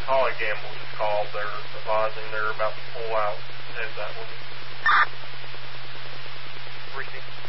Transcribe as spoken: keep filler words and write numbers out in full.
Holly Gamble just called. They're advising they're about to pull out as that one. Reese.